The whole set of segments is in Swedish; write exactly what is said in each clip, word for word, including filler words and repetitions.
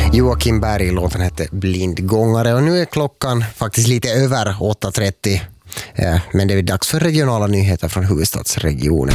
Joakim Berg, låten hette Blindgångare, och nu är klockan faktiskt lite över åtta trettio. Men det är dags för regionala nyheter från huvudstadsregionen.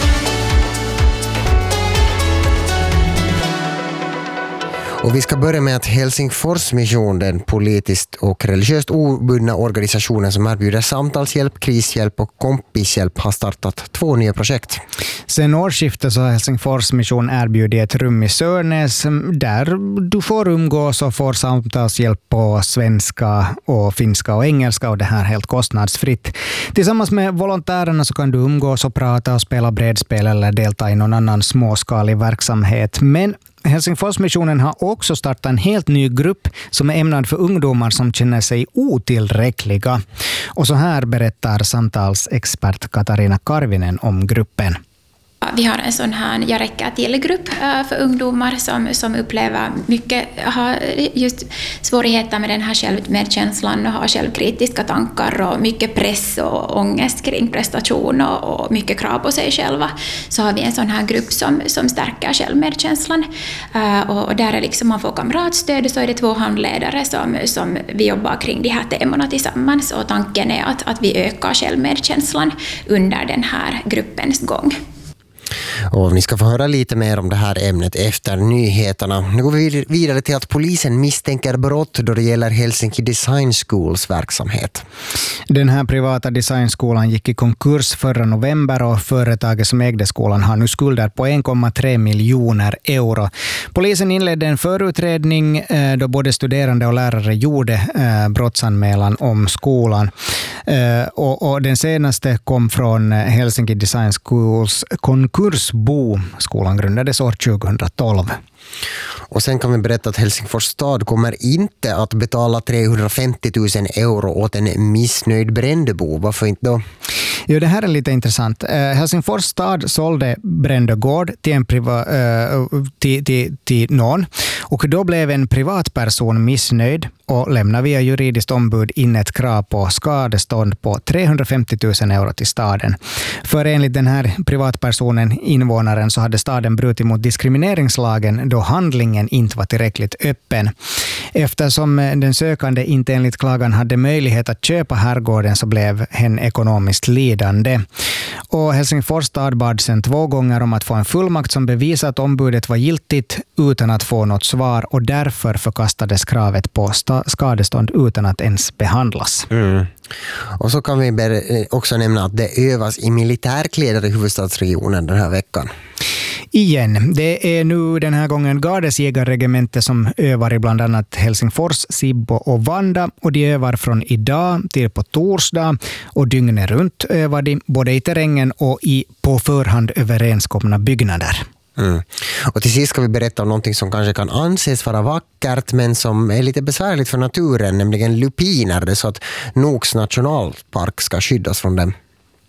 Och vi ska börja med att Helsingfors Mission, den politiskt och religiöst obundna organisationen som erbjuder samtalshjälp, krishjälp och kompishjälp, har startat två nya projekt. Sen årsskiftet så har Helsingfors Mission erbjudit ett rum i Sörnäs där du får umgås och får samtalshjälp på svenska och finska och engelska, och det här helt kostnadsfritt. Tillsammans med volontärerna så kan du umgås och prata och spela brädspel eller delta i någon annan småskalig verksamhet. Men Helsingforsmissionen har också startat en helt ny grupp som är ämnad för ungdomar som känner sig otillräckliga. Och så här berättar samtalsexpert Katarina Karvinen om gruppen. Vi har en sån här Jag räcker till-grupp för ungdomar som, som upplever mycket, har just svårigheter med den här självmedkänslan och har självkritiska tankar och mycket press och ångest kring prestation och, och mycket krav på sig själva. Så har vi en sån här grupp som, som stärker självmedkänslan, och, och där är liksom man får kamratstöd, så är det två handledare som, som vi jobbar kring de här temorna tillsammans, och tanken är att, att vi ökar självmedkänslan under den här gruppens gång. Och ni ska få höra lite mer om det här ämnet efter nyheterna. Nu går vi vidare till att polisen misstänker brott då det gäller Helsinki Design Schools verksamhet. Den här privata designskolan gick i konkurs förra november, och företaget som ägde skolan har nu skulder på en komma tre miljoner euro. Polisen inledde en förutredning då både studerande och lärare gjorde brottsanmälan om skolan. Och, och den senaste kom från Helsinki Design Schools konkursbo. Skolan grundades år tjugohundratolv. Och sen kan vi berätta att Helsingfors stad kommer inte att betala trehundrafemtio tusen euro åt en missnöjd Brändöbo. Varför inte då? Jo, det här är lite intressant. Uh, Helsingfors stad sålde Brändögård till, en priva, uh, till, till, till någon, och då blev en privatperson missnöjd och lämnade via juridiskt ombud in ett krav på skadestånd på trehundrafemtio tusen euro till staden. För enligt den här privatpersonen, invånaren, så hade staden brutit mot diskrimineringslagen då handlingen inte var tillräckligt öppen. Eftersom den sökande inte enligt klagan hade möjlighet att köpa herrgården så blev hen ekonomiskt lidande. Och Helsingfors stad bad sedan två gånger om att få en fullmakt som bevisar att ombudet var giltigt utan att få något svar, och därför förkastades kravet på sta- skadestånd utan att ens behandlas. Mm. Och så kan vi också nämna att det övas i militärkläder i huvudstadsregionen den här veckan. Igen, det är nu den här gången Gardesjägarregementet som övar i bland annat Helsingfors, Sibbo och Vanda, och de övar från idag till på torsdag, och dygnet runt övar de både i terrängen och i på förhand överenskomna byggnader. Mm. Och till sist ska vi berätta om någonting som kanske kan anses vara vackert men som är lite besvärligt för naturen, nämligen lupiner. Det är så att Noks nationalpark ska skyddas från dem.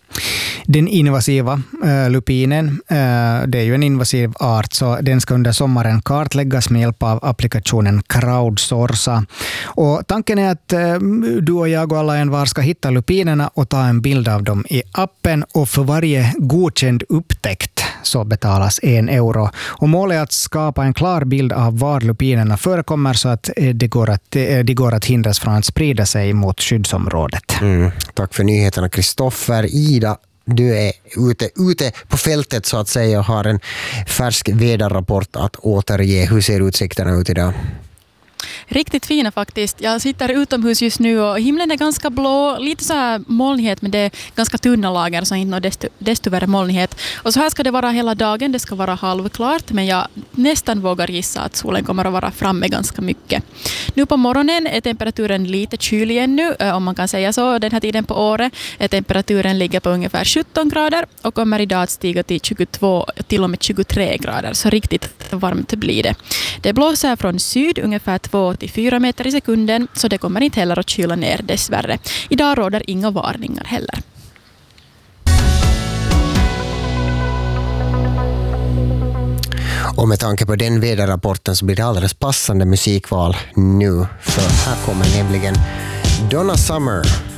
Den invasiva äh, lupinen, äh, det är ju en invasiv art, så den ska under sommaren kartläggas med hjälp av applikationen Crowdsourca. Och tanken är att äh, du och jag och alla en var ska hitta lupinerna och ta en bild av dem i appen, och för varje godkänd upptäckt så betalas en euro. Och målet är att skapa en klar bild av var lupinerna förekommer så att det går att, det går att hindras från att sprida sig mot skyddsområdet. Mm. Tack för nyheterna, Kristoffer. Ida, du är ute, ute på fältet så att säga och har en färsk väderrapport att återge. Hur ser utsikterna ut idag? Riktigt fina faktiskt. Jag sitter utomhus just nu och himlen är ganska blå. Lite så här molnighet, men det är ganska tunna lager så inte desto, desto värre molnighet. Och så här ska det vara hela dagen. Det ska vara halvklart, men jag nästan vågar gissa att solen kommer att vara framme ganska mycket. Nu på morgonen är temperaturen lite kylig ännu, om man kan säga så. Den här tiden på året är temperaturen ligger på ungefär sjutton grader och kommer idag att stiga till tjugotvå till och med tjugotre grader. Så riktigt varmt blir det. Det blåser från syd ungefär två till fyra meter i sekunden, så det kommer inte heller att kyla ner dessvärre. Idag råder inga varningar heller. Och med tanke på den väderrapporten så blir det alldeles passande musikval nu. För här kommer nämligen Donna Summer.